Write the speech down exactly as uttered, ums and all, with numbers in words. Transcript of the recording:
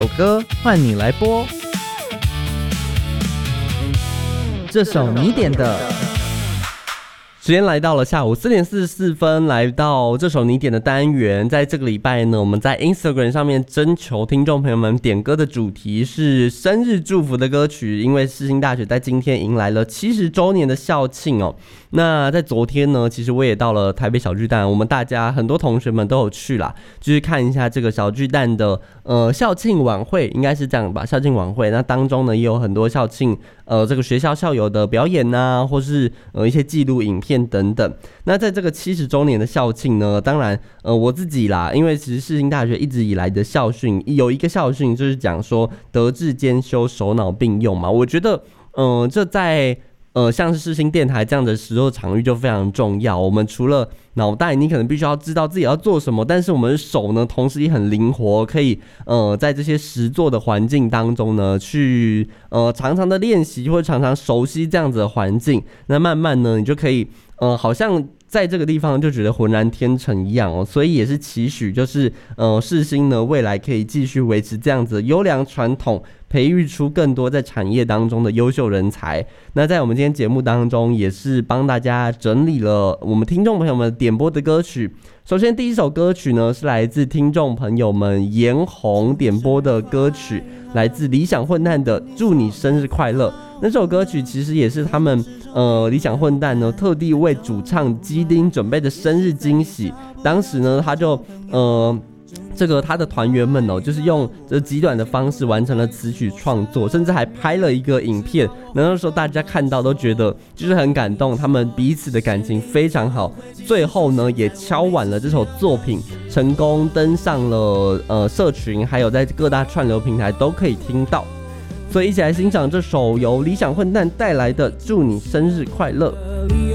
首歌换你来播，这首你点的。时间来到了下午四点四十四分，来到这首你点的单元。在这个礼拜呢，我们在 Instagram 上面征求听众朋友们点歌的主题是生日祝福的歌曲，因为世新大学在今天迎来了七十周年的校庆哦。那在昨天呢，其实我也到了台北小巨蛋，我们大家很多同学们都有去啦，就是看一下这个小巨蛋的呃校庆晚会，应该是这样吧？校庆晚会，那当中呢也有很多校庆呃这个学校校友的表演啊，或是呃一些记录影片等等。那在这个七十周年的校庆呢，当然呃我自己啦，因为其实世新大学一直以来的校训有一个校训就是讲说德智兼修，手脑并用嘛。我觉得呃这在呃，像是世新电台这样的实作场域就非常重要。我们除了脑袋，你可能必须要知道自己要做什么，但是我们的手呢，同时也很灵活，可以呃在这些实作的环境当中呢，去呃常常的练习或者常常熟悉这样子的环境。那慢慢呢，你就可以呃好像在这个地方就觉得浑然天成一样哦。所以也是期许，就是呃世新呢未来可以继续维持这样子的优良传统，培育出更多在产业当中的优秀人才。那在我们今天节目当中，也是帮大家整理了我们听众朋友们点播的歌曲。首先第一首歌曲呢，是来自听众朋友们颜红点播的歌曲，来自理想混蛋的《祝你生日快乐》。那这首歌曲其实也是他们呃理想混蛋呢特地为主唱基丁准备的生日惊喜。当时呢，他就呃。这个他的团员们哦，就是用这极短的方式完成了词曲创作，甚至还拍了一个影片。那时候大家看到都觉得就是很感动，他们彼此的感情非常好。最后呢，也敲完了这首作品，成功登上了呃社群，还有在各大串流平台都可以听到。所以一起来欣赏这首由理想混蛋带来的《祝你生日快乐》。